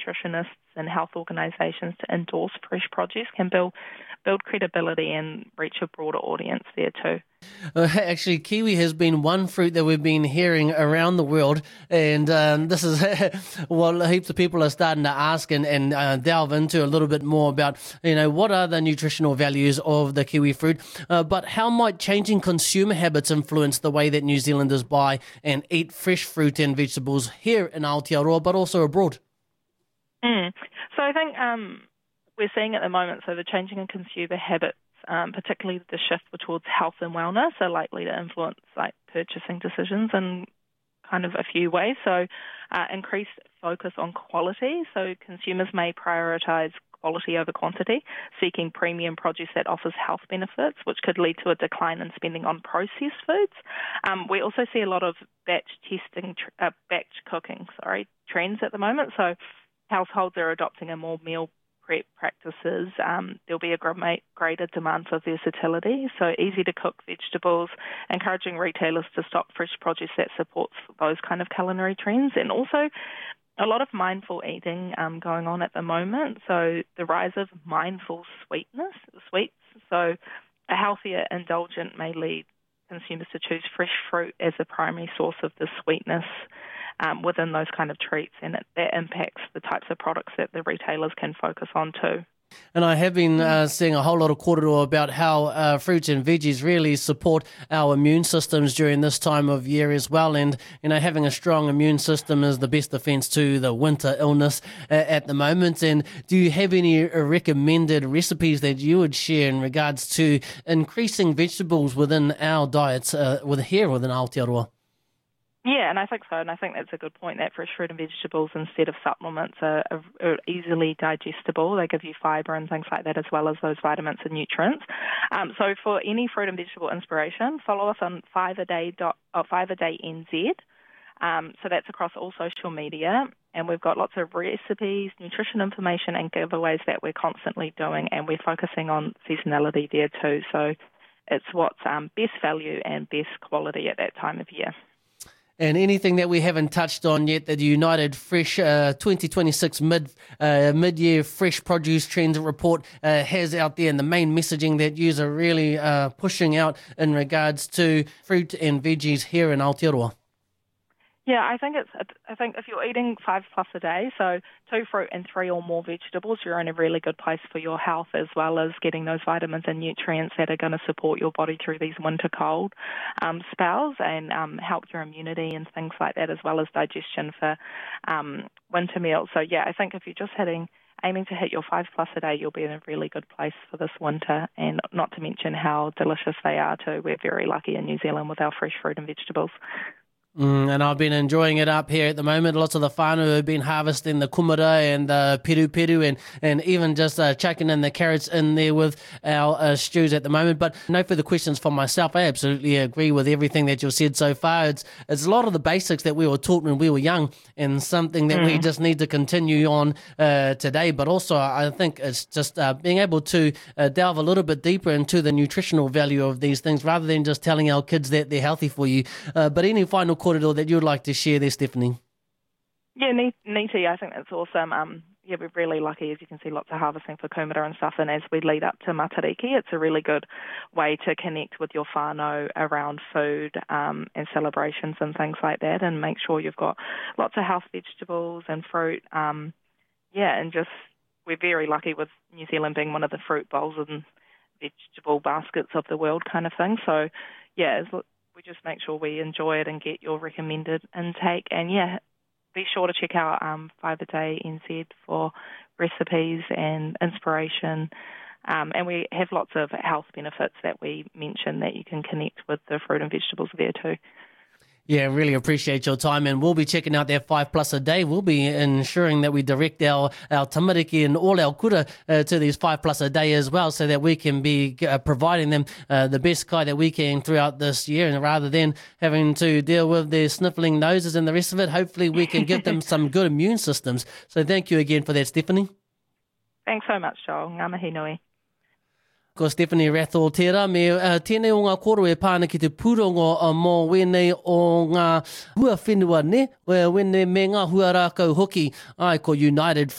nutritionists and health organisations to endorse fresh produce can build credibility and reach a broader audience there too. Actually, kiwi has been one fruit that we've been hearing around the world, and this is what heaps of people are starting to ask and delve into a little bit more about, what are the nutritional values of the kiwi fruit, but how might changing consumer habits influence the way that New Zealanders buy and eat fresh fruit and vegetables here in Aotearoa, but also abroad? So I think we're seeing at the moment, so the changing in consumer habits, particularly the shift towards health and wellness, are likely to influence purchasing decisions in kind of a few ways. So increased focus on quality. So consumers may prioritise quality over quantity, seeking premium produce that offers health benefits, which could lead to a decline in spending on processed foods. We also see a lot of batch cooking trends at the moment. So households are adopting a more meal prep practices. There'll be a greater demand for versatility, so easy to cook vegetables, encouraging retailers to stock fresh produce that supports those kind of culinary trends, and also a lot of mindful eating going on at the moment. So the rise of mindful sweets. So a healthier indulgent may lead consumers to choose fresh fruit as a primary source of the sweetness within those kind of treats, and that impacts the types of products that the retailers can focus on too. And I have been seeing a whole lot of kōrero about how fruits and veggies really support our immune systems during this time of year as well. And, having a strong immune system is the best defense to the winter illness at the moment. And do you have any recommended recipes that you would share in regards to increasing vegetables within our diets here within Aotearoa? Yeah, and I think so, and I think that's a good point, that fresh fruit and vegetables instead of supplements are easily digestible. They give you fibre and things like that, as well as those vitamins and nutrients. So for any fruit and vegetable inspiration, follow us on 5aday NZ. So that's across all social media, and we've got lots of recipes, nutrition information, and giveaways that we're constantly doing, and we're focusing on seasonality there too. So it's what's best value and best quality at that time of year. And anything that we haven't touched on yet that the United Fresh 2026 mid-year fresh produce trends report has out there, and the main messaging that you are really pushing out in regards to fruit and veggies here in Aotearoa? Yeah, I think if you're eating 5+ a day, so 2 fruit and 3 or more vegetables, you're in a really good place for your health, as well as getting those vitamins and nutrients that are going to support your body through these winter cold spells and help your immunity and things like that, as well as digestion for winter meals. So yeah, I think if you're just aiming to hit your 5+ a day, you'll be in a really good place for this winter, and not to mention how delicious they are too. We're very lucky in New Zealand with our fresh fruit and vegetables. And I've been enjoying it up here at the moment. Lots of the whānau have been harvesting the kumara and the peru and even just chucking in the carrots in there with our stews at the moment. But no further questions from myself. I absolutely agree with everything that you've said so far. It's a lot of the basics that we were taught when we were young, and something that we just need to continue on today. But also I think it's just being able to delve a little bit deeper into the nutritional value of these things, rather than just telling our kids that they're healthy for you. But any final kōrero that you'd like to share there, Stephanie? Yeah, Niti, I think that's awesome. We're really lucky, as you can see, lots of harvesting for kumara and stuff, and as we lead up to Matariki, it's a really good way to connect with your whānau around food and celebrations and things like that, and make sure you've got lots of health vegetables and fruit. And just we're very lucky with New Zealand being one of the fruit bowls and vegetable baskets of the world kind of thing. So, we just make sure we enjoy it and get your recommended intake. And be sure to check out 5aday NZ for recipes and inspiration. And we have lots of health benefits that we mention that you can connect with the fruit and vegetables there too. Yeah, really appreciate your time, and we'll be checking out that 5+ a day. We'll be ensuring that we direct our tamariki and all our kura to these 5+ a day as well, so that we can be providing them the best kai that we can throughout this year, and rather than having to deal with their sniffling noses and the rest of it, hopefully we can give them some good immune systems. So thank you again for that, Stephanie. Thanks so much, Joel. Ngā mihi nui. Ko Stephanie Rathall tērā, me tēnei o ngā koro e pāna ki te pūrongo mō wenei o ngā hua whenua ne, wenei me ngā hua rākau hoki ai ko United